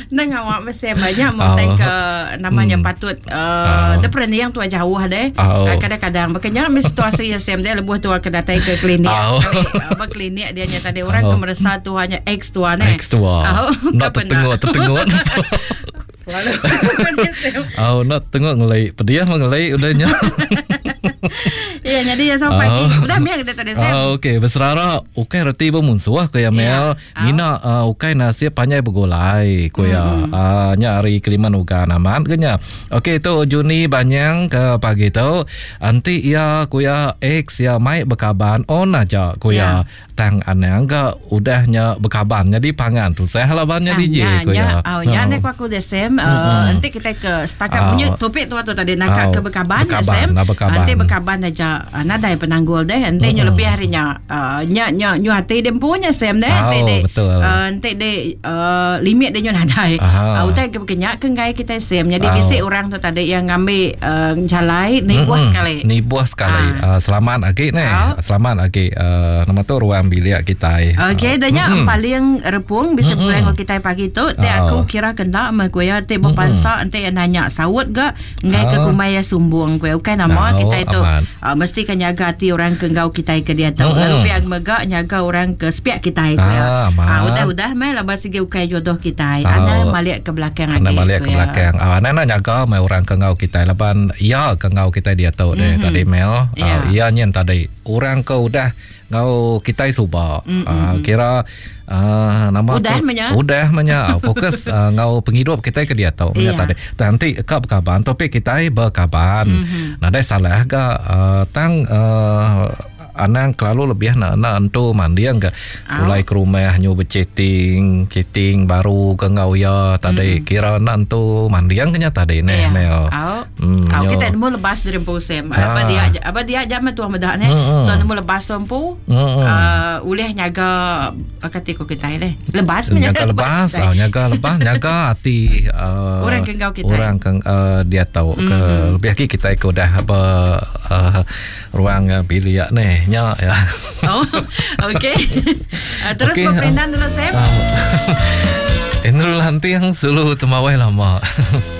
Nang awak mesti banyak montai ke namanya patut depan yang tua jauh deh. Kadang-kadang makanya situasi yang sem dia lebih tua ke datang ke klinik sekali. Klinik dia nyata dia orang ke merasa tu hanya X tua nih. X tua. Nak tertengok. Nak tengok ngelai pediah mengelai udahnya. Ya, jadi ya sampai udah miang kita tadi sem. Okey, berserara ukai reti bermunsuh ke ya mel. Nina ukai nasi panjai bergolai ku ya. Nyari keliman uga naman kenya. Okey, tu Juni banyang ke pagi tu. Anti ya ku ya X ya mai berkaban on aja ku ya. Tang anang ke udahnya berkaban jadi pangan tu saya halabannya DJ ku ya. Nek aku desem nanti kita ke setakat punya topik tu tadi nak ke berkaban desem. Nanti berkaban aja nadai penanggul deh nanti lebih harinya nyu hati dia punya sem deh nanti de limit dia nyu nadai utai ke kenyak ke ngai kita sem jadi bisi orang tu tadi yang ngambil jalai ni buah sekali selamat lagi selamat lagi nama tu ruang bilik kita okey danya paling repung bisa bulan kita pagi tu aku kira kena sama ku ya te berpansa nanti nanya sawut ke ngai ke kumaya sumbung ku kan nama kita itu mesti kan jaga hati orang ke ngau kita ke dia tahu lalu pihak mega jaga orang ke spiak kita ke udah mai lah bagi ukai jodoh kita ana malik ke belakang ana malik ke belakang ana jaga mai orang ke ngau kita laban ya ke ngau kita dia tahu deh tadi mel iya nyen tadi orang ke udah ngau kita suba kira nama udah fokus ngau penghidup kita ke dia tahu tadi nanti ke berkaban topik kita berkaban nadai salah ke tang anang kelalu lebih nak antu mandiang ke mulai ke rumah nyu chatting baru ke ngau ya tadi kira nak antu mandiang kenya tadi neh mel kita mau lepas dari pusem apa dia jam tu amadah neh tuan mau lepas tumpu uleh nyaga katiko kita leh nyaga nyaga hati orang ke ngau kita orang ke dia tahu ke lebih lagi kita ke udah ruang bilik neh ya. Okey. Terus pemerintahan dulu Sam. Enrul hanti yang sulu temawai lama.